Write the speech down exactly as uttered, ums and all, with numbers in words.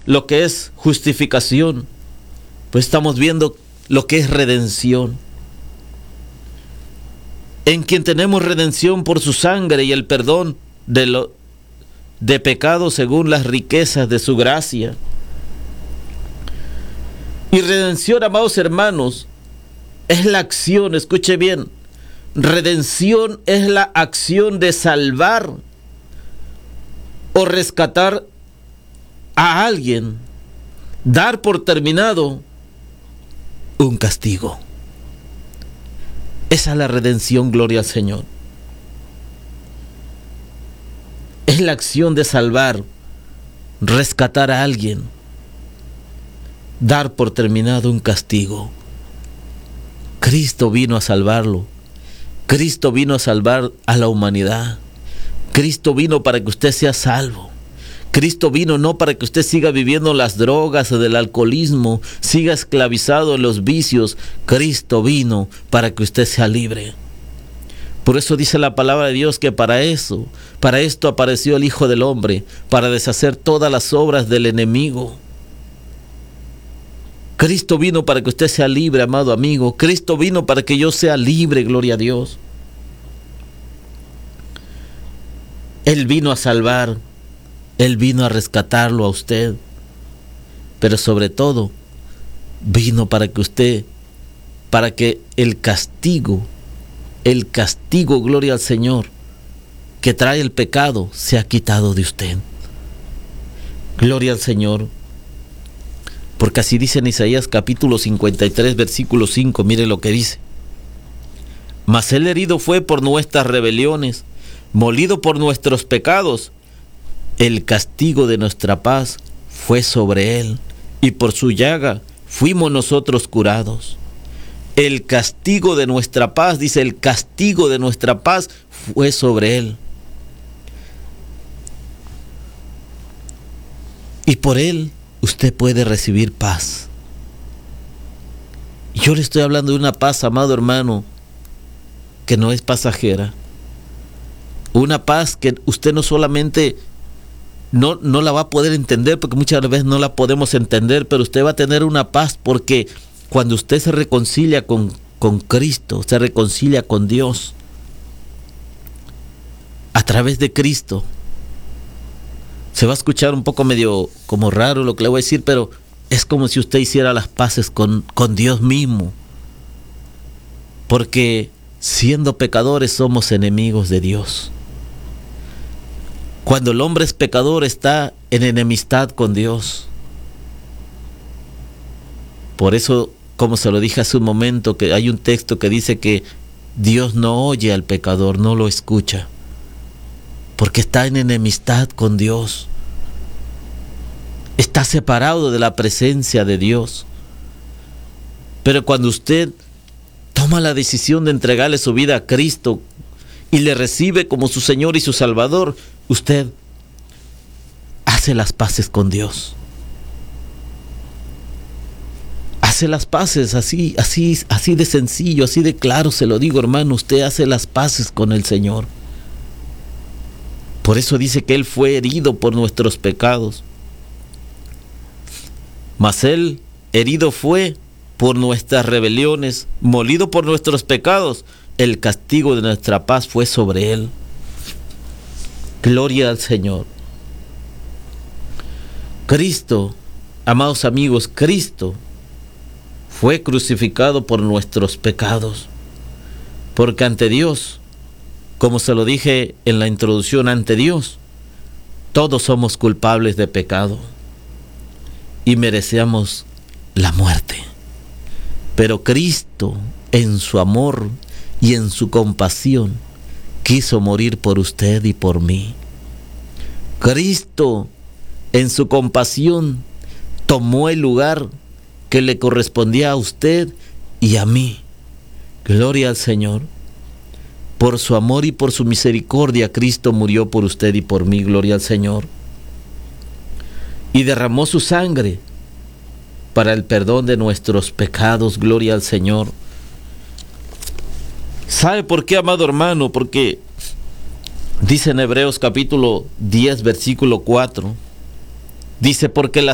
lo que es justificación, pues estamos viendo lo que es redención. En quien tenemos redención por su sangre y el perdón de, lo, de pecados según las riquezas de su gracia. Y redención, amados hermanos, es la acción, escuche bien, redención es la acción de salvar o rescatar a alguien, dar por terminado un castigo. Esa es la redención, gloria al Señor. Es la acción de salvar, rescatar a alguien, dar por terminado un castigo. Cristo vino a salvarlo. Cristo vino a salvar a la humanidad. Cristo vino para que usted sea salvo. Cristo vino no para que usted siga viviendo las drogas o del alcoholismo, siga esclavizado en los vicios. Cristo vino para que usted sea libre. Por eso dice la palabra de Dios que para eso, para esto apareció el Hijo del Hombre, para deshacer todas las obras del enemigo. Cristo vino para que usted sea libre, amado amigo. Cristo vino para que yo sea libre, gloria a Dios. Él vino a salvar. Él vino a rescatarlo a usted, pero sobre todo vino para que usted, para que el castigo, el castigo, gloria al Señor, que trae el pecado, sea quitado de usted. Gloria al Señor, porque así dice en Isaías capítulo cincuenta y tres, versículo cinco, mire lo que dice. Mas él herido fue por nuestras rebeliones, molido por nuestros pecados. El castigo de nuestra paz fue sobre él, y por su llaga fuimos nosotros curados. El castigo de nuestra paz, dice, el castigo de nuestra paz fue sobre él. Y por él usted puede recibir paz. Yo le estoy hablando de una paz, amado hermano, que no es pasajera. Una paz que usted no solamente No, no la va a poder entender, porque muchas veces no la podemos entender, pero usted va a tener una paz porque cuando usted se reconcilia con, con Cristo, se reconcilia con Dios a través de Cristo. Se va a escuchar un poco medio como raro lo que le voy a decir, pero es como si usted hiciera las paces con, con Dios mismo, porque siendo pecadores somos enemigos de Dios. Cuando el hombre es pecador, está en enemistad con Dios. Por eso, como se lo dije hace un momento, que hay un texto que dice que Dios no oye al pecador, no lo escucha, porque está en enemistad con Dios. Está separado de la presencia de Dios. Pero cuando usted toma la decisión de entregarle su vida a Cristo y le recibe como su Señor y su Salvador, usted hace las paces con Dios. Hace las paces, así, así, así de sencillo, así de claro se lo digo, hermano. Usted hace las paces con el Señor. Por eso dice que Él fue herido por nuestros pecados. Mas Él herido fue por nuestras rebeliones, molido por nuestros pecados. El castigo de nuestra paz fue sobre Él. Gloria al Señor. Cristo, amados amigos, Cristo fue crucificado por nuestros pecados. Porque ante Dios, como se lo dije en la introducción, ante Dios, todos somos culpables de pecado y merecemos la muerte. Pero Cristo, en su amor y en su compasión, quiso morir por usted y por mí. Cristo, en su compasión, tomó el lugar que le correspondía a usted y a mí. Gloria al Señor. Por su amor y por su misericordia, Cristo murió por usted y por mí. Gloria al Señor. Y derramó su sangre para el perdón de nuestros pecados. Gloria al Señor. ¿Sabe por qué, amado hermano? Porque dice en Hebreos capítulo diez, versículo cuatro, dice, porque la